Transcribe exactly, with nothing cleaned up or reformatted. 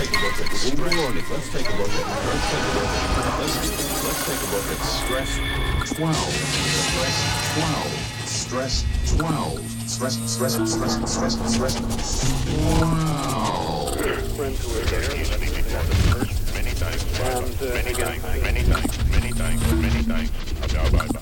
take a look at stress. Let's take a look at, let's take a look at, let's, let's take a look at stress twelve. Stress twelve. Stress twelve. Stress, stress, stress, stress, stress twelve. Friends who were there. Many times, and, uh, many, times many times, many times, many times, many times.